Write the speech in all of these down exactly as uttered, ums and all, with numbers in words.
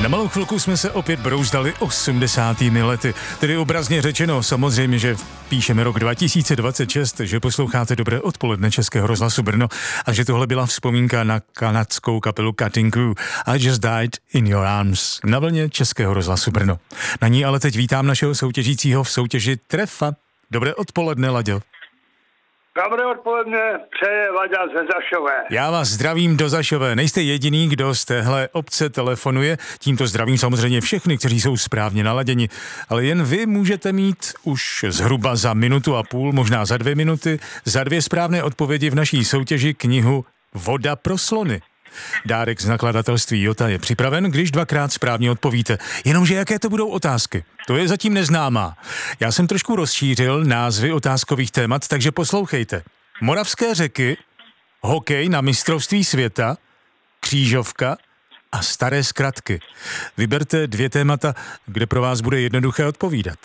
Na malou chvilku jsme se opět brouzdali osmdesátými lety. Tedy obrazně řečeno, samozřejmě, že píšeme rok dva tisíce dvacet šest, že posloucháte Dobré odpoledne Českého rozhlasu Brno a že tohle byla vzpomínka na kanadskou kapelu Cutting Crew I Just Died in Your Arms na vlně Českého rozhlasu Brno. Na ní ale teď vítám našeho soutěžícího v soutěži Trefa. Dobré odpoledne, Laďo. Dobré odpoledne, přeje Laďa ze Zašové. Já vás zdravím do Zašové. Nejste jediný, kdo z téhle obce telefonuje. Tímto zdravím samozřejmě všechny, kteří jsou správně naladěni. Ale jen vy můžete mít už zhruba za minutu a půl, možná za dvě minuty, za dvě správné odpovědi v naší soutěži knihu Voda pro slony. Dárek z nakladatelství Jota je připraven, když dvakrát správně odpovíte. Jenomže jaké to budou otázky? To je zatím neznámá. Já jsem trošku rozšířil názvy otázkových témat, takže poslouchejte. Moravské řeky, hokej na mistrovství světa, křížovka a staré zkratky. Vyberte dvě témata, kde pro vás bude jednoduché odpovídat.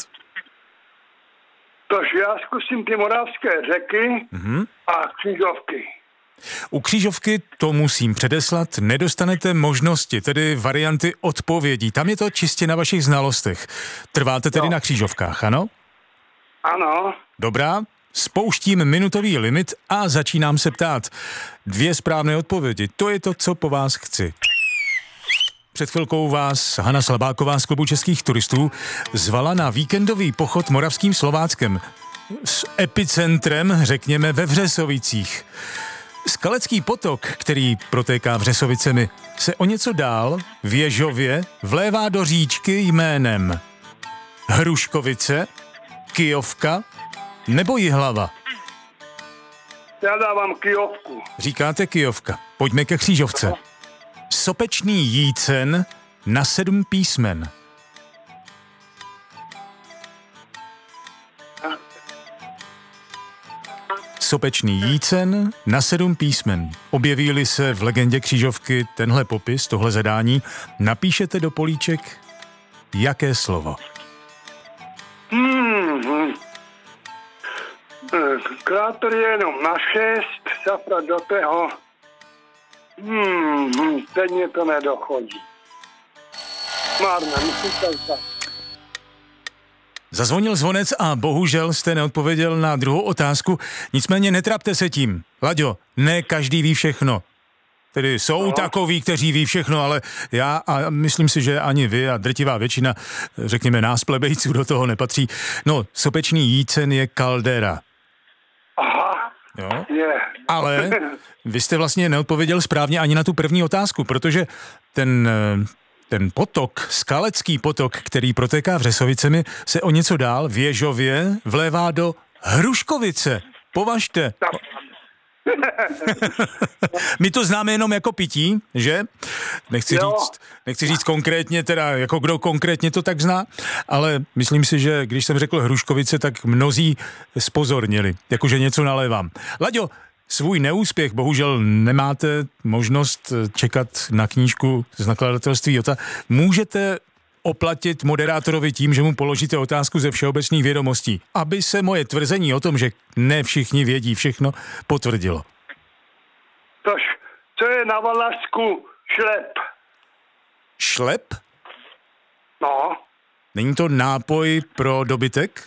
Tož já zkusím ty moravské řeky mm-hmm. a křížovky. U křížovky to musím předeslat, nedostanete možnosti, tedy varianty odpovědí. Tam je to čistě na vašich znalostech. Trváte tedy no. na křížovkách, ano? Ano. Dobrá, spouštím minutový limit a začínám se ptát. Dvě správné odpovědi, to je to, co po vás chci. Před chvilkou vás Hana Slabáková z Klubu českých turistů zvala na víkendový pochod Moravským Slováckem s epicentrem, řekněme, ve Vřesovicích. Skalecký potok, který protéká Vřesovicemi, se o něco dál v Ježově vlévá do říčky jménem Hruškovice, Kyjovka nebo Jihlava. Já dávám Kyjovku. Říkáte Kyjovka. Pojďme ke křížovce. Sopečný jícen na sedm písmen. Sopečný jícen na sedm písmen. Objeví-li se v legendě křížovky tenhle popis, tohle zadání, napíšete do políček jaké slovo? Hmm. Krátor je jenom na šest, zaprat do toho. Hmm. Teď mě to nedochodí. Márně, musím to vzat. Zazvonil zvonec a bohužel jste neodpověděl na druhou otázku, nicméně netrapte se tím. Laďo, ne každý ví všechno. Tedy jsou no. takoví, kteří ví všechno, ale já a myslím si, že ani vy a drtivá většina, řekněme nás plebejců, do toho nepatří. No, sopečný jícen je kaldera. Aha, jo? je. Ale vy jste vlastně neodpověděl správně ani na tu první otázku, protože ten... Ten potok, Skalecký potok, který protéká Vřesovicemi, se o něco dál v Ježově vlévá do Hruškovice. Považte. My to známe jenom jako pití, že? Nechci říct, nechci říct konkrétně, teda jako kdo konkrétně to tak zná, ale myslím si, že když jsem řekl Hruškovice, tak mnozí spozornili, jakože něco nalévám. Laďo, svůj neúspěch, bohužel nemáte možnost čekat na knížku z nakladatelství Jota. Můžete oplatit moderátorovi tím, že mu položíte otázku ze všeobecných vědomostí, aby se moje tvrzení o tom, že ne všichni vědí všechno, potvrdilo. Tož, co je na Valašsku šlep? Šlep? No. Není to nápoj pro dobytek?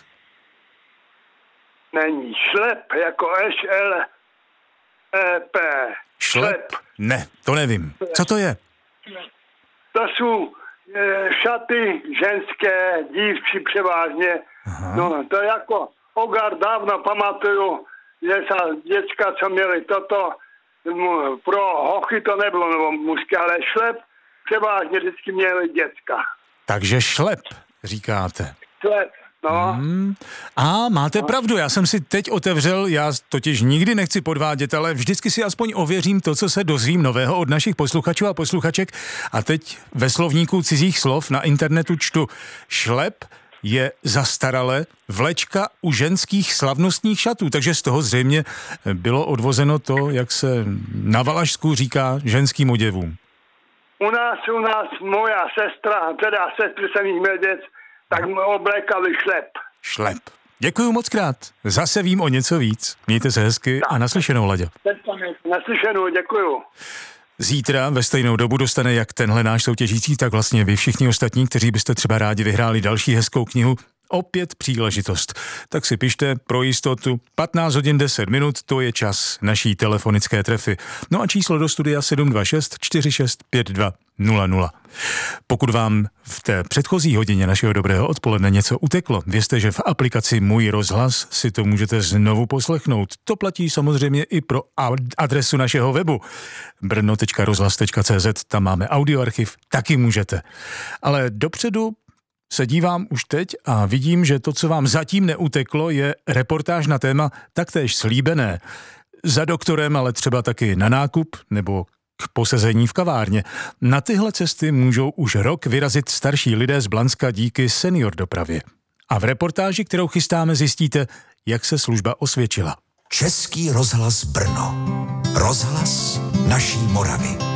Není. Šlep, jako eš el E P. Šlep? Ne, to nevím. Co to je? To jsou e, šaty ženské, dívčí převážně. Aha. No, to jako Ogar dávno pamatuju, že sa děcka, co měli toto, m, pro hochy to nebylo, nebo mužské, ale šlep převážně vždycky měli děcka. Takže šlep, říkáte. Šlep. No. Hmm. A máte no. pravdu, já jsem si teď otevřel, já totiž nikdy nechci podvádět, ale vždycky si aspoň ověřím to, co se dozvím nového od našich posluchačů a posluchaček. A teď ve slovníku cizích slov na internetu čtu: šlep je zastaralé vlečka u ženských slavnostních šatů, takže z toho zřejmě bylo odvozeno to, jak se na Valašsku říká ženským oděvům. U nás, u nás moja sestra, teda sestry jsem jich měl děc, tak mu oblékali šlep. Šlep. Děkuju moc krát. Zase vím o něco víc. Mějte se hezky a naslyšenou, Laďo. Naslyšenou, děkuju. Zítra ve stejnou dobu dostane jak tenhle náš soutěžící, tak vlastně vy všichni ostatní, kteří byste třeba rádi vyhráli další hezkou knihu, opět příležitost. Tak si pište pro jistotu patnáct hodin deset minut, to je čas naší telefonické trefy. No a číslo do studia sedm dva šest čtyři šest pět dva nula nula. Pokud vám v té předchozí hodině našeho dobrého odpoledne něco uteklo, vězte, že v aplikaci Můj rozhlas si to můžete znovu poslechnout. To platí samozřejmě i pro adresu našeho webu brno tečka rozhlas tečka cé zet, tam máme audioarchiv, taky můžete. Ale dopředu se dívám už teď a vidím, že to, co vám zatím neuteklo, je reportáž na téma taktéž slíbené. Za doktorem, ale třeba taky na nákup nebo k posezení v kavárně. Na tyhle cesty můžou už rok vyrazit starší lidé z Blanska díky senior dopravě. A v reportáži, kterou chystáme, zjistíte, jak se služba osvědčila. Český rozhlas Brno. Rozhlas naší Moravy.